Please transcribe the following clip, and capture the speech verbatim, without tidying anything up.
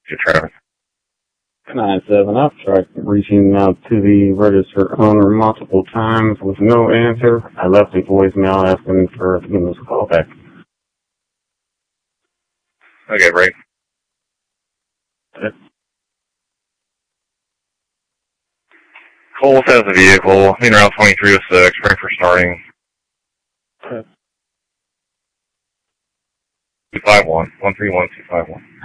to Travis. nine seven, I've tried reaching out to the registered owner multiple times with no answer. I left a voicemail asking for a give us a call back. Okay, Ray. Okay. Cole has a vehicle, in around twenty-three oh six, ready for starting. Okay. two five one, one three one two five one.